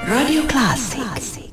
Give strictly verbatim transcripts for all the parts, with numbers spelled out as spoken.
Radio Klasik.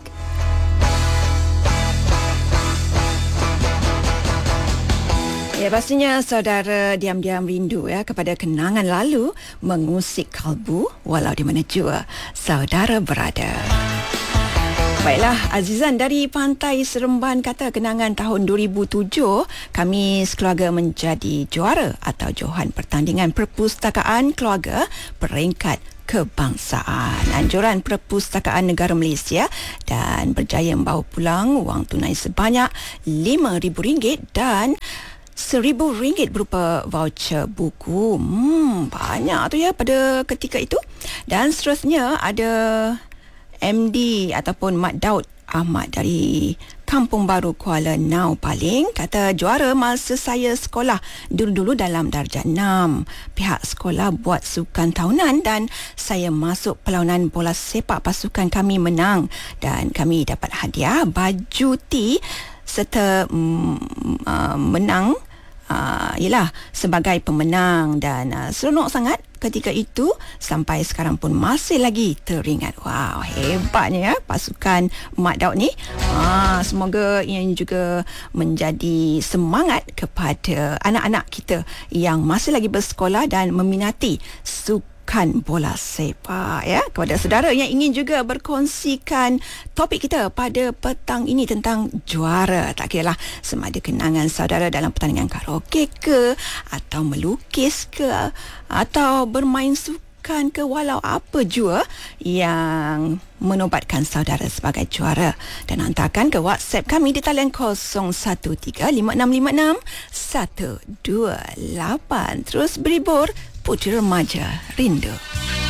Ya, pastinya saudara diam-diam rindu ya kepada kenangan lalu mengusik kalbu walau di mana jua saudara berada. Baiklah, Azizan dari Pantai Seremban kata kenangan tahun dua ribu tujuh kami sekeluarga menjadi juara atau johan pertandingan perpustakaan keluarga peringkat kebangsaan. Anjuran Perpustakaan Negara Malaysia dan berjaya membawa pulang wang tunai sebanyak lima ribu ringgit dan seribu ringgit berupa voucher buku. Hmm, banyak tu ya pada ketika itu. Dan seterusnya ada M D ataupun Mat Daud Ahmad dari Kampung Baru Kuala Nau Paling kata juara masa saya sekolah dulu-dulu dalam darjah enam. Pihak sekolah buat sukan tahunan dan saya masuk perlawanan bola sepak pasukan kami menang dan kami dapat hadiah baju T serta mm, uh, menang Uh, yelah sebagai pemenang dan uh, seronok sangat ketika itu sampai sekarang pun masih lagi teringat. Wow, hebatnya ya pasukan Mat Daud ni. Uh, semoga ini juga menjadi semangat kepada anak-anak kita yang masih lagi bersekolah dan meminati sukan Kan bola sepak ya. Kepada saudara yang ingin juga berkongsikan topik kita pada petang ini tentang juara, tak kira lah sama ada kenangan saudara dalam pertandingan karaoke ke atau melukis ke atau bermain sukan ke, walau apa jua yang menobatkan saudara sebagai juara, dan hantarkan ke WhatsApp kami di talian kosong satu tiga lima enam lima enam satu dua lapan. Terus berhibur Puteri Remaja Rindu.